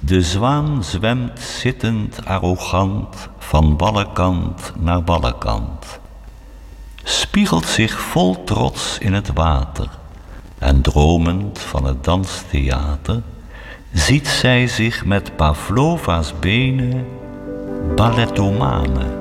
De zwaan zwemt zittend arrogant van ballenkant naar ballenkant, spiegelt zich vol trots in het water en dromend van het danstheater ziet zij zich met Pavlova's benen ballettomane.